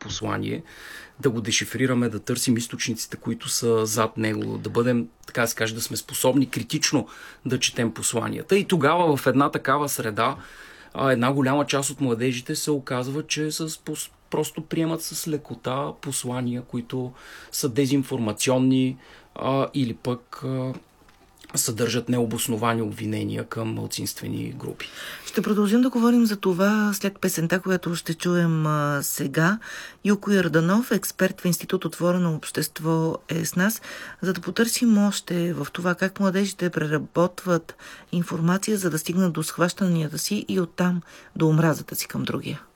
послание, да го дешифрираме, да търсим източниците, които са зад него, да бъдем, така да се каже, да сме способни критично да четем посланията. И тогава в една такава среда една голяма част от младежите се оказва, че просто приемат с лекота послания, които са дезинформационни или пък съдържат необосновани обвинения към малцинствени групи. Ще продължим да говорим за това след песента, която ще чуем сега. Илко Йорданов, експерт в Институт Отворено общество, е с нас, за да потърсим още в това как младежите преработват информация, за да стигнат до схващанията си и оттам до омразата си към другия.